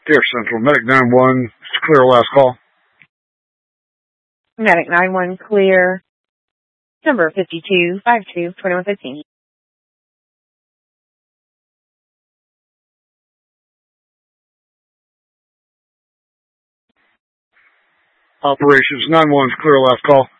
Dear Central, Medic 9-1, clear last call. Medic 9-1 clear. Number 5252-2115. Operations 9-1's clear last call.